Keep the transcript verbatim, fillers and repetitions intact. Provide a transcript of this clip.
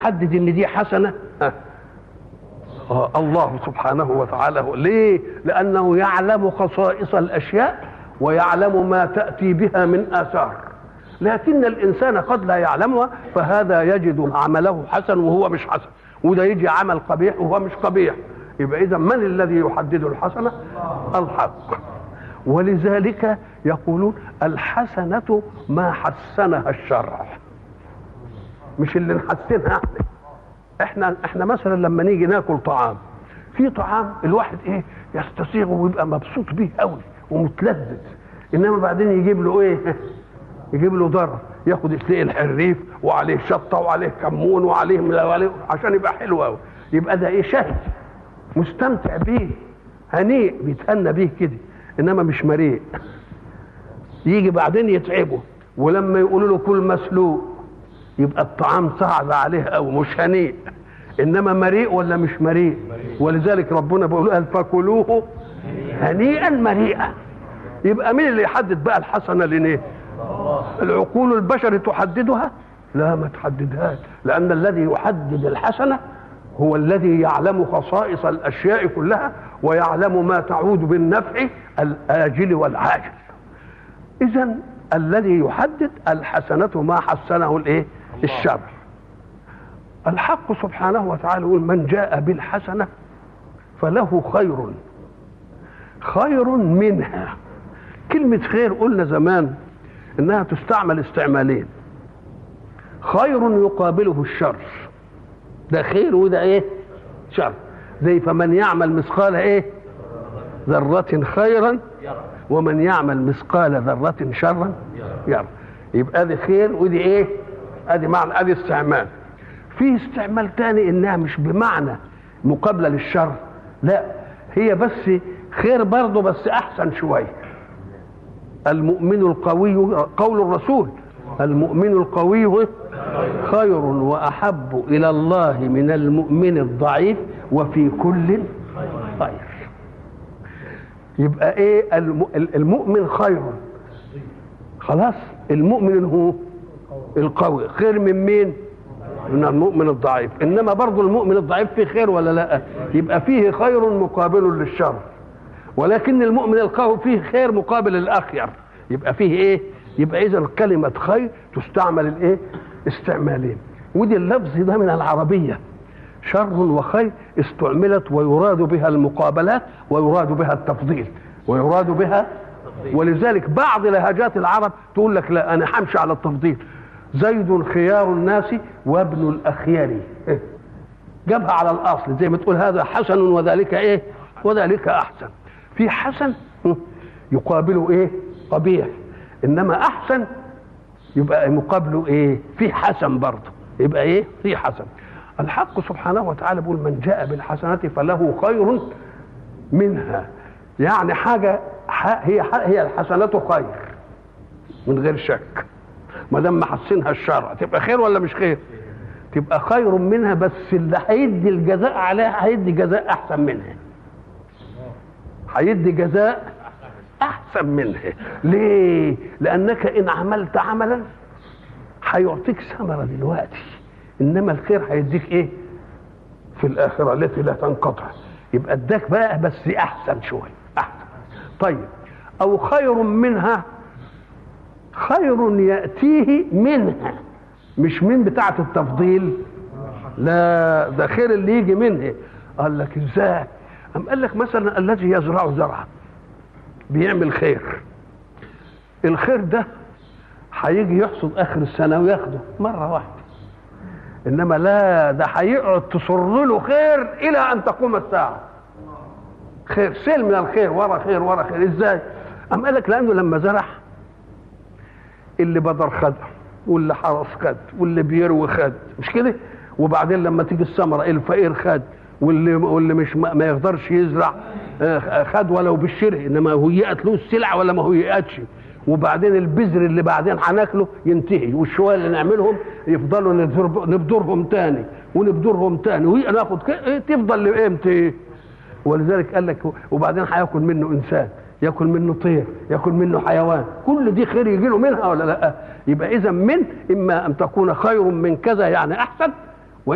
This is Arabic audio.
يحدد ان دي حسنه؟ أه. آه الله سبحانه وتعالى. ليه؟ لانه يعلم خصائص الاشياء ويعلم ما تاتي بها من اثار، لكن الانسان قد لا يعلمها، فهذا يجد عمله حسن وهو مش حسن، وده يجي عمل قبيح وهو مش قبيح. يبقى اذا من الذي يحدد الحسنه؟ الحق. ولذلك يقولون الحسنه ما حسنها الشرع، مش اللي نحسنها احنا. احنا احنا مثلا لما نيجي ناكل طعام، في طعام الواحد ايه يستسيغه ويبقى مبسوط بيه قوي ومتلذذ، انما بعدين يجيب له ايه؟ يجيب له ضرر، ياخد يسلق الحريف وعليه شطه وعليه كمون وعليه وعليه عشان يبقى حلو قوي. يبقى ده ايه؟ شهي، مستمتع بيه، هنيء، بيتهنى بيه كده، انما مش مريء. يجي بعدين يتعبه، ولما يقولوا له كل مسلوق يبقى الطعام صعب عليه قوي، مش هنيء، انما مريء ولا مش مريء؟ ولذلك ربنا بيقول قال فكلوه هنيئا مريئا. يبقى مين اللي يحدد بقى الحسنه ليه؟ العقول البشر تحددها؟ لا، ما تحددهاش، لان الذي يحدد الحسنه هو الذي يعلم خصائص الاشياء كلها ويعلم ما تعود بالنفع الاجل والعاجل. اذا الذي يحدد الحسنه ما حسنه الايه؟ الشرع. الحق سبحانه وتعالى يقول من جاء بالحسنه فله خير خير منها. كلمه خير قلنا زمان انها تستعمل استعمالين، خير يقابله الشر، ده خير وده ايه؟ شر. زي فمن يعمل مثقال ايه؟ ذرة خيرا ومن يعمل مثقال ذرة شرا يرى. يبقى دي خير ودي ايه؟ ادي معنى، ادي استعمال. في استعمال تاني انها مش بمعنى مقابلة للشر، لا، هي بس خير برضه بس احسن شوية. المؤمن القوي، قول الرسول المؤمن القوي خير واحب الى الله من المؤمن الضعيف وفي كل خير. يبقى ايه؟ المؤمن خير، خلاص. المؤمن هو القوي خير من مين؟ من المؤمن الضعيف. انما برضه المؤمن الضعيف فيه خير ولا لا؟ يبقى فيه خير مقابل للشر، ولكن المؤمن القوي فيه خير مقابل الاخير. يبقى فيه ايه؟ يبقى اذا كلمه خير تستعمل الايه؟ استعمالين. ودي اللفظ ده من العربيه، شر وخير استعملت ويراد بها المقابلات ويراد بها التفضيل ويراد بها. ولذلك بعض لهجات العرب تقول لك لا انا همشي على التفضيل، زيد خيار الناس وابن الاخيار، جابها على الاصل، زي ما تقول هذا حسن وذلك ايه؟ وذلك احسن. في حسن يقابله ايه؟ قبيح، انما احسن يبقى مقابله ايه؟ في حسن برضه، يبقى ايه؟ في حسن. الحق سبحانه وتعالى بيقول من جاء بالحسنة فله خير منها، يعني حاجة هي هي الحسنة خير من غير شك. ما دام محسنها الشرع تبقى خير ولا مش خير؟ تبقى خير منها، بس اللي هيدي الجزاء عليها هيدي جزاء احسن منها، هيدي جزاء احسن منها. ليه؟ لانك ان عملت عملا هيعطيك ثمرة دلوقتي، انما الخير هيديك ايه؟ في الاخره التي لا تنقطع. يبقى اداك بقى بس احسن شويه، احسن. طيب، او خير منها، خير ياتيه منها، مش من بتاعه التفضيل، لا، ده خير اللي يجي منها. قال لك ازاي؟ ام قال لك مثلا الذي يزرع زرعا بيعمل خير، الخير ده هيجي يحصد اخر السنه وياخده مره واحده، انما لا، ده هيقعد تصر له خير الى ان تقوم الساعه. خير سيل من الخير ورا خير ورا خير. ازاي؟ ام قال لك لانه لما زرع اللي بدر خد واللي حرس خد واللي بيروي خد، مش كده؟ وبعدين لما تيجي الثمره الفقير خد واللي واللي مش ما يقدرش يزرع خد ولو بالشره، انما هيئت له السلعه ولا ما هيئتش. وبعدين البذر اللي بعدين هناكله ينتهي، والشويه اللي نعملهم يفضلوا نبذرهم تاني ونبذرهم تاني وناخد تفضل لامتى؟ ولذلك قال لك وبعدين هياكل منه انسان، ياكل منه طير، ياكل منه حيوان، كل دي خير يجي له منها ولا لا؟ يبقى اذا من اما ان تكون خير من كذا يعني احسن،